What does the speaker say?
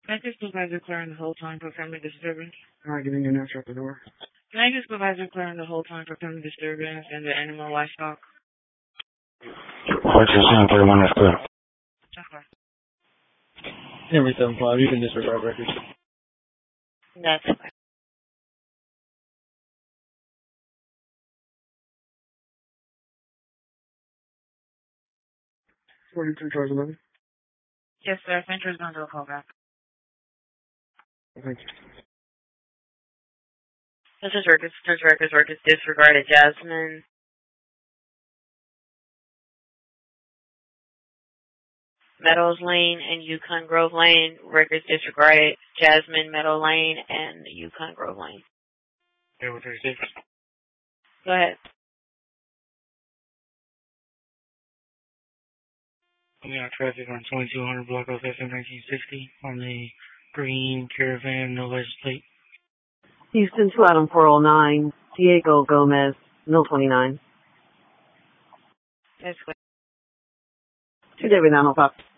Niagara supervisor clearing the whole time for family disturbance. Alright, getting your nurse at the door. Niagara supervisor clearing the whole time for family disturbance and the animal livestock. What's your 741, that's clear. Okay. Henry 75, you can disregard records. That's okay. Charles 11. Yes, sir. Fincher's going to do a call back. Thank you. This is records disregarded Jasmine. Meadows Lane and Yukon Grove Lane. Records disregarded Jasmine, Meadow Lane, and Yukon Grove Lane. Okay, with 36. Go ahead. We got traffic on 2200 block of FM 1960 on the green Caravan, no license plate. Houston to Adam 409, Diego Gomez, Mill 29. That's good. 2 David 905.